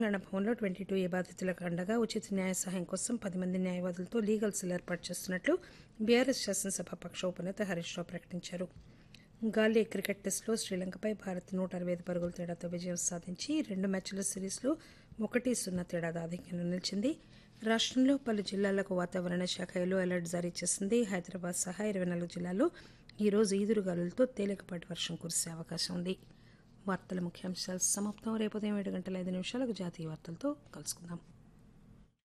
తెలంగాణ భవన్లో 22A బాధితులకు అండగా ఉచిత న్యాయ సహాయం కోసం 10 మంది న్యాయవాదులతో లీగల్ సెల్ ఏర్పాటు చేస్తున్నట్లు బీఆర్ఎస్ శాసనసభ పక్ష ఉపనేత హరీష్ రావు ప్రకటించారు. గాలీ క్రికెట్ టెస్టులో శ్రీలంకపై భారత్ 165 పరుగుల తేడాతో విజయం సాధించి 2 మ్యాచ్ల సిరీస్లో 1-0 తేడాతో ఆధిక్యంలో నిలిచింది. రాష్టంలో పలు జిల్లాలకు వాతావరణ శాఖ యెల్లో అలర్ట్ జారీ చేసింది. హైదరాబాద్ సహా 24 జిల్లాల్లో ఈరోజు ఈదురుగాలులతో తేలికపాటి వర్షం కురిసే అవకాశం ఉంది. వార్తల ముఖ్యాంశాలు సమాప్తం. రేపు ఉదయం 7 గంటల 5 నిమిషాలకు జాతీయ వార్తలతో కలుసుకుందాం.